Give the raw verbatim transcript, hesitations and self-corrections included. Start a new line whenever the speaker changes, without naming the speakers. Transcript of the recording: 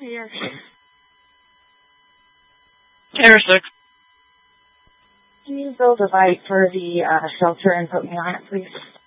Here.
Air six.
Can you build a light for the uh, shelter and put me on it, please?